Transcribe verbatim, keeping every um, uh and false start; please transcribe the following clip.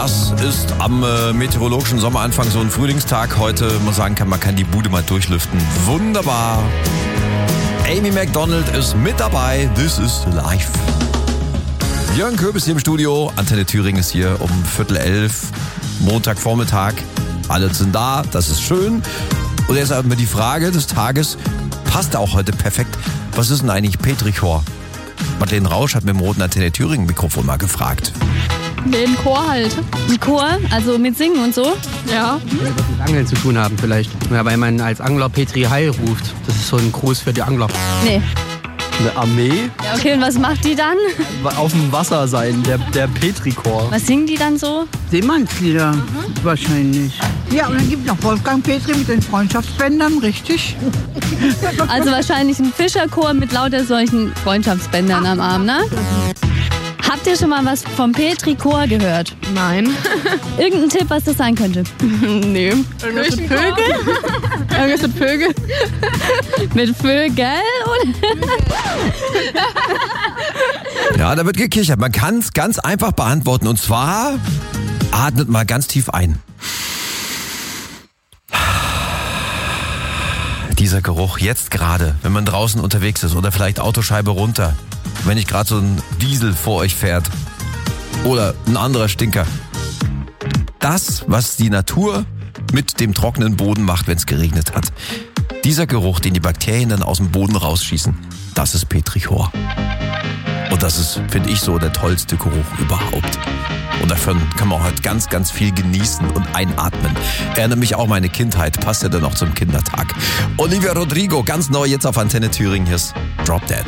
Das ist am äh, meteorologischen Sommeranfang so ein Frühlingstag. Heute, man sagen kann, man kann die Bude mal durchlüften. Wunderbar. Amy Macdonald ist mit dabei. This is live. Jörn Köb ist hier im Studio. Antenne Thüringen ist hier um Viertel elf. Montagvormittag. Alle sind da. Das ist schön. Und jetzt haben wir die Frage des Tages. Passt auch heute perfekt. Was ist denn eigentlich Petrichor? Madeleine Rausch hat mit dem roten Antenne Thüringen Mikrofon mal gefragt. Den Chor halt. Ein Chor, also mit Singen und so? Ja. Was mit Angeln zu tun haben vielleicht. Ja, weil man als Angler Petri Heil ruft. Das ist so ein Gruß für die Angler. Nee. Eine Armee? Ja, okay, und was macht die dann? Auf dem Wasser sein, der, der Petri-Chor. Was singen die dann so? Seemannslieder, mhm. wahrscheinlich. Ja, und dann gibt es noch Wolfgang Petri mit den Freundschaftsbändern, richtig? Also wahrscheinlich ein Fischerchor mit lauter solchen Freundschaftsbändern am Arm, ne? Habt ihr schon mal was vom Petri-Chor gehört? Nein. Irgendein Tipp, was das sein könnte? Nee. Irgendwas mit Vögel? Irgendwas mit Vögel? Mit Vögel? Ja, da wird gekichert. Man kann es ganz einfach beantworten. Und zwar, atmet mal ganz tief ein. Dieser Geruch jetzt gerade, wenn man draußen unterwegs ist oder vielleicht Autoscheibe runter, wenn nicht gerade so ein Diesel vor euch fährt oder ein anderer Stinker. Das, was die Natur mit dem trockenen Boden macht, wenn es geregnet hat. Dieser Geruch, den die Bakterien dann aus dem Boden rausschießen, das ist Petrichor. Und das ist, finde ich, so der tollste Geruch überhaupt. Und davon kann man heute ganz, ganz viel genießen und einatmen. Erinnert mich auch an meine Kindheit, passt ja dann auch zum Kindertag. Olivia Rodrigo, ganz neu jetzt auf Antenne Thüringen, hier ist Drop Dead.